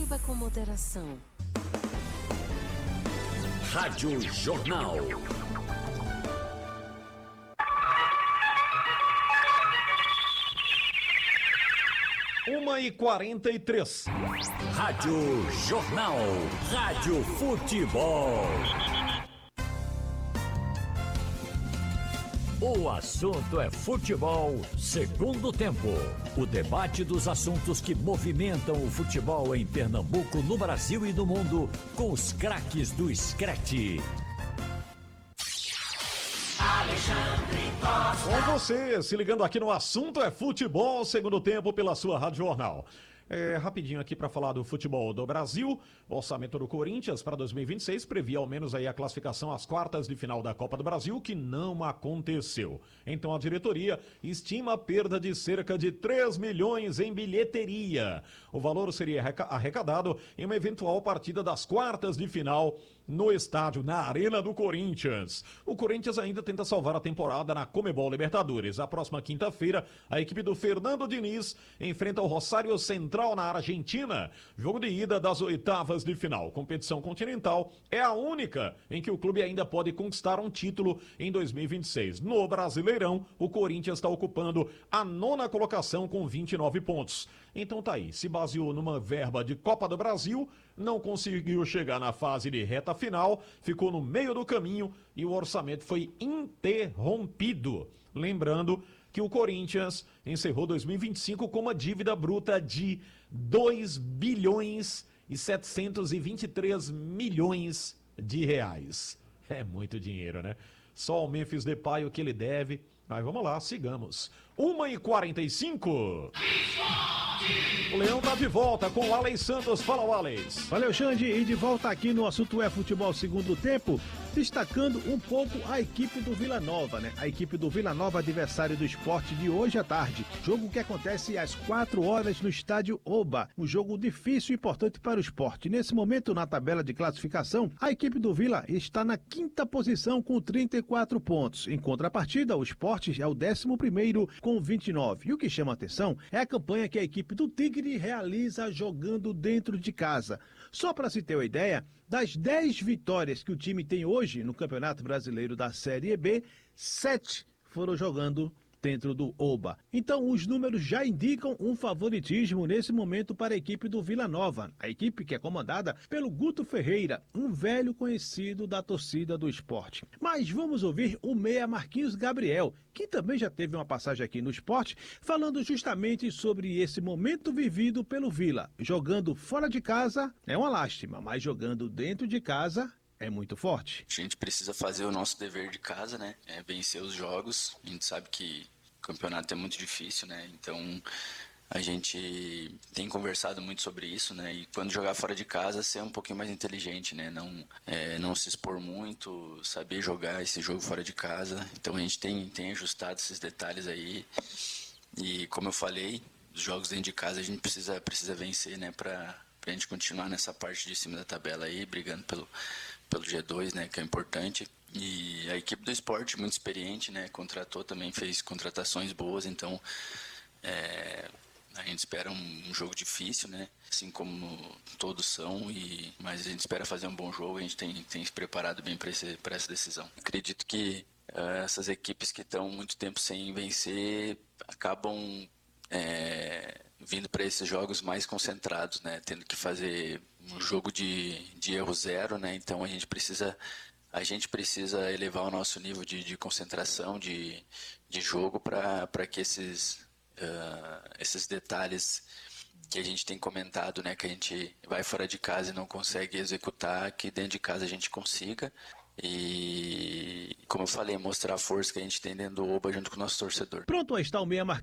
Beba com moderação. Rádio Jornal. Uma e 43. Rádio Jornal. Rádio Futebol. O assunto é futebol, segundo tempo. O debate dos assuntos que movimentam o futebol em Pernambuco, no Brasil e no mundo, com os craques do Screte. Com você, se ligando aqui no assunto é futebol, segundo tempo pela sua Rádio Jornal. Rapidinho aqui para falar do futebol do Brasil. O orçamento do Corinthians para 2026 previa ao menos aí a classificação às quartas de final da Copa do Brasil, que não aconteceu. Então a diretoria estima a perda de cerca de 3 milhões em bilheteria. O valor seria arrecadado em uma eventual partida das quartas de final no estádio, na Arena do Corinthians. O Corinthians ainda tenta salvar a temporada na Conmebol Libertadores. A próxima quinta-feira, a equipe do Fernando Diniz enfrenta o Rosário Central na Argentina. Jogo de ida das oitavas de final. Competição continental é a única em que o clube ainda pode conquistar um título em 2026. No Brasileirão, o Corinthians está ocupando a 9ª colocação com 29 pontos. Então tá aí, se baseou numa verba de Copa do Brasil, não conseguiu chegar na fase de reta final, ficou no meio do caminho e o orçamento foi interrompido. Lembrando que o Corinthians encerrou 2025 com uma dívida bruta de 2 bilhões e 723 milhões de reais. É muito dinheiro, né? Só o Memphis Depay o que ele deve. Mas vamos lá, sigamos. 1h45. O Leão tá de volta com o Alex Santos. Fala, Alex. Valeu, Xande. E de volta aqui no assunto é futebol segundo tempo, destacando um pouco a equipe do Vila Nova, né? A equipe do Vila Nova, adversário do Sport de hoje à tarde. Jogo que acontece às 4 horas no estádio Oba. Um jogo difícil e importante para o Sport. Nesse momento, na tabela de classificação, a equipe do Vila está na 5ª posição com 34 pontos. Em contrapartida, o Sport é o 11º com 29. E o que chama a atenção é a campanha que a equipe do Tigre realiza jogando dentro de casa. Só para se ter uma ideia, das 10 vitórias que o time tem hoje no Campeonato Brasileiro da Série B, 7 foram jogando dentro do Oba. Então os números já indicam um favoritismo nesse momento para a equipe do Vila Nova. A equipe que é comandada pelo Guto Ferreira, um velho conhecido da torcida do Sport. Mas vamos ouvir o meia Marquinhos Gabriel, que também já teve uma passagem aqui no Sport, falando justamente sobre esse momento vivido pelo Vila. Jogando fora de casa é uma lástima, mas jogando dentro de casa é muito forte. A gente precisa fazer o nosso dever de casa, né? Vencer os jogos. A gente sabe que o campeonato é muito difícil, né? Então a gente tem conversado muito sobre isso, né? E quando jogar fora de casa, ser um pouquinho mais inteligente, né? Não se expor muito, saber jogar esse jogo fora de casa. Então a gente tem ajustado esses detalhes aí. E como eu falei, os jogos dentro de casa a gente precisa vencer, né? Pra gente continuar nessa parte de cima da tabela aí, brigando pelo G2, né? Que é importante. E a equipe do Sport, muito experiente, né? Contratou também, fez contratações boas, então a gente espera um jogo difícil, né? Assim como todos são, mas a gente espera fazer um bom jogo, a gente tem se preparado bem para essa decisão. Acredito que essas equipes que estão muito tempo sem vencer acabam vindo para esses jogos mais concentrados, né? Tendo que fazer um jogo de erro zero, né? Então a gente precisa elevar o nosso nível de concentração, de jogo, para que esses detalhes que a gente tem comentado, né, que a gente vai fora de casa e não consegue executar, que dentro de casa a gente consiga. E, como eu falei, mostrar a força que a gente tem dentro do Oba junto com o nosso torcedor. Pronto, aí está o meia